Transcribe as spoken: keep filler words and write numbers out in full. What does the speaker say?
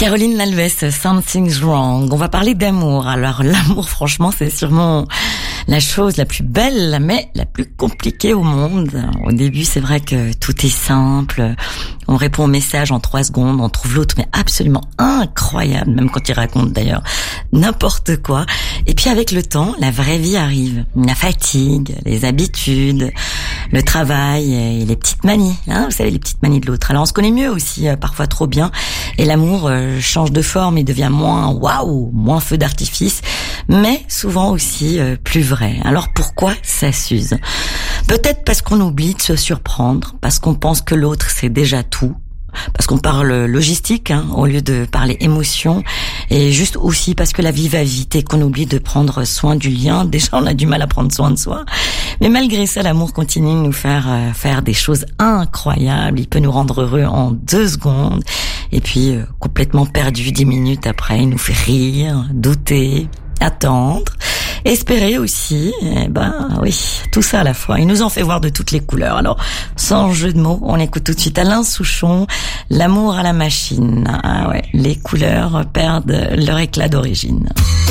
Caroline Lalvez, Something's Wrong. On va parler d'amour. Alors l'amour, franchement, c'est sûrement la chose la plus belle, mais la plus compliquée au monde. Au début, c'est vrai que tout est simple. On répond au message en trois secondes. On trouve l'autre, mais absolument incroyable, même quand il raconte d'ailleurs n'importe quoi. Et puis avec le temps, la vraie vie arrive. La fatigue, les habitudes, le travail et les petites manies. Hein, vous savez, les petites manies de l'autre. Alors on se connaît mieux aussi, parfois trop bien. Et l'amour euh, change de forme et devient moins waouh, moins feu d'artifice, mais souvent aussi euh, plus vrai. Alors pourquoi ça s'use ? Peut-être parce qu'on oublie de se surprendre, parce qu'on pense que l'autre c'est déjà tout, parce qu'on parle logistique hein, au lieu de parler émotion, et juste aussi parce que la vie va vite et qu'on oublie de prendre soin du lien. Déjà on a du mal à prendre soin de soi, mais malgré ça l'amour continue de nous faire euh, faire des choses incroyables. Il peut nous rendre heureux en deux secondes et puis euh, complètement perdu dix minutes après. Il nous fait rire, douter, attendre, espérer aussi. Eh ben oui, tout ça à la fois. Il nous en fait voir de toutes les couleurs. Alors, sans jeu de mots, on écoute tout de suite Alain Souchon, L'amour à la machine. Ah ouais, les couleurs perdent leur éclat d'origine.